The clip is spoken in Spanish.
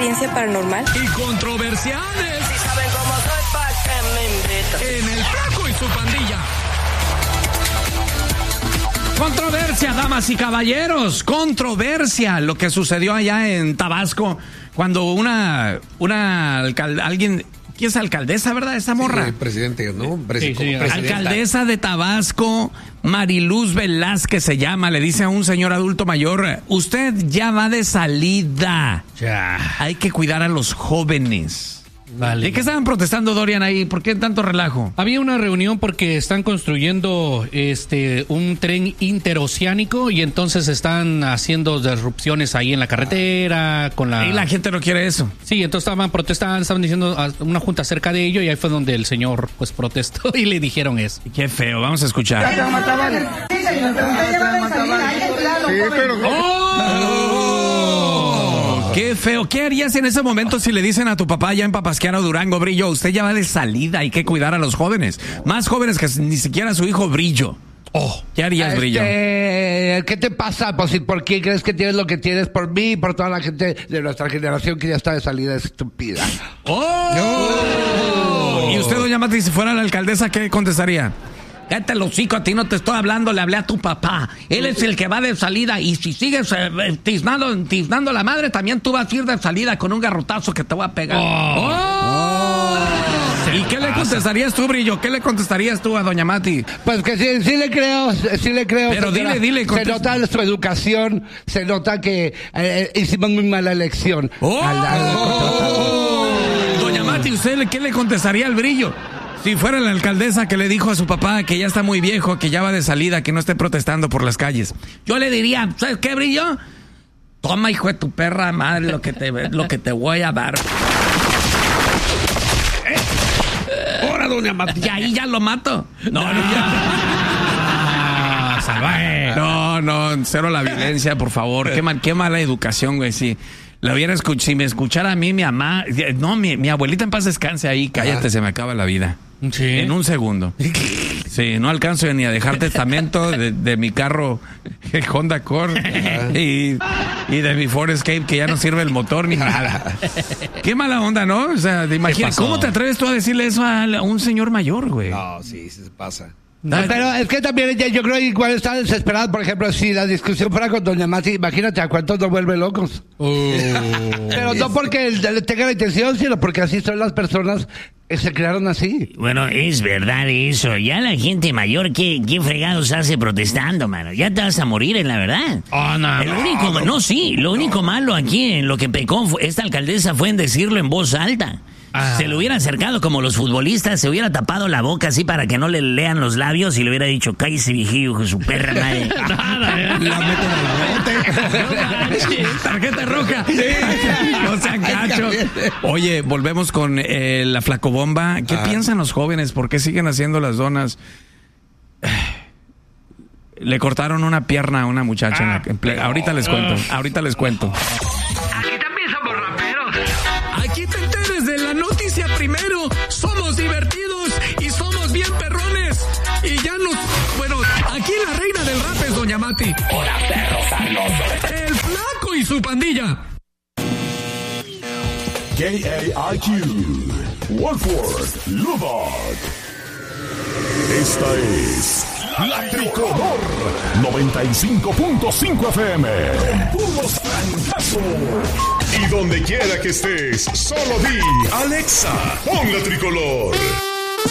experiencia paranormal y controversiales. Si saben cómo soy, ¿pa' qué me invitan? En el Flaco y su pandilla. Controversia, damas y caballeros, controversia, lo que sucedió allá en Tabasco cuando alguien, ¿quién es alcaldesa, verdad? Esa morra. Sí, presidente, ¿no? Sí, alcaldesa de Tabasco, Mariluz Velázquez se llama, le dice a un señor adulto mayor, usted ya va de salida. Ya. Hay que cuidar a los jóvenes. Vale. ¿De qué estaban protestando, Dorian, ahí? ¿Por qué tanto relajo? Había una reunión porque están construyendo un tren interoceánico y entonces están haciendo disrupciones ahí en la carretera con la... Y la gente no quiere eso. Sí, entonces estaban protestando, estaban diciendo una junta acerca de ello y ahí fue donde el señor pues protestó y le dijeron eso. Qué feo, vamos a escuchar. ¡Qué feo! ¿Qué harías en ese momento si le dicen a tu papá ya en Papasquiaro, Durango, Brillo, usted ya va de salida, hay que cuidar a los jóvenes? Más jóvenes que ni siquiera su hijo Brillo. ¿Qué harías, Brillo? ¿Qué te pasa? Pues, ¿por qué crees que tienes lo que tienes? Por mí y por toda la gente de nuestra generación que ya está de salida estúpida. ¿Y usted, doña Mati, si fuera la alcaldesa, qué contestaría? Cállate el hocico, a ti no te estoy hablando, le hablé a tu papá. Él es el que va de salida y si sigues tiznando la madre, también tú vas a ir de salida con un garrotazo que te voy a pegar. ¿Y qué le contestarías tú, Brillo? ¿Qué le contestarías tú a doña Mati? Pues que sí le creo. Pero señora. dile. Se nota nuestra educación, se nota que hicimos muy mala elección. Doña Mati, ¿usted qué le contestaría al Brillo? Si fuera la alcaldesa que le dijo a su papá que ya está muy viejo, que ya va de salida, que no esté protestando por las calles. Yo le diría, ¿sabes qué, Brillo? Toma, hijo de tu perra madre, lo que te voy a dar. ¡Ahora, doña Mati! Y ahí ya lo mato. Salvaje. No, cero la violencia, por favor. Qué mala educación, güey, sí. Si me escuchara a mí, mi mamá... No, mi abuelita en paz descanse ahí. Cállate, se me acaba la vida. Sí. En un segundo. Sí, no alcanzo ni a dejar testamento de mi carro, el Honda Accord, y de mi Ford Escape, que ya no sirve el motor ni nada. Qué mala onda, ¿no? O sea, imagínate, ¿cómo te atreves tú a decirle eso a un señor mayor, güey? No, sí, se pasa. No, pero es que también yo creo que igual está desesperado. Por ejemplo, si la discusión fuera con doña Mati, imagínate a cuántos nos vuelve locos. Pero no porque él tenga la intención, sino porque así son las personas que se crearon así. Bueno, es verdad eso. Ya la gente mayor, ¿qué fregados hace protestando, mano? Ya te vas a morir, en la verdad. Lo único malo aquí, en lo que pecó esta alcaldesa fue en decirlo en voz alta. Se le hubiera acercado como los futbolistas, se hubiera tapado la boca así para que no le lean los labios y le hubiera dicho, cállese viejillo, con su perra madre. La meten a la bote. Tarjeta roja. No sean gachos. Oye, volvemos con la flacobomba. ¿Qué piensan los jóvenes? ¿Por qué siguen haciendo las donas? Le cortaron una pierna a una muchacha. Ahorita les cuento. Aquí te enteres de la noticia primero. Somos divertidos y somos bien perrones. Y ya aquí la reina del rap es doña Mati. ¡Hola, perros sabrosos! El Flaco y su pandilla. KAIQ, Wolford, Lubbock. Esta es La Tricolor 95.5 FM. Puros fracasos. Y donde quiera que estés, solo di Alexa, pon La Tricolor.